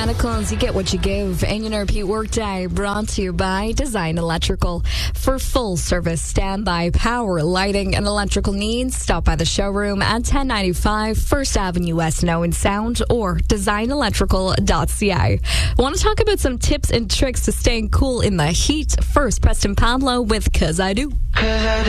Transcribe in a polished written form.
Botanicals, you get what you give. And your repeat workday brought to you by Design Electrical. For full service standby power, lighting, and electrical needs, stop by the showroom at 1095 First Avenue West in Owen Sound or designelectrical.ca. Want to talk about some tips and tricks to staying cool in the heat? First, Preston Pablo with 'Cause I Do.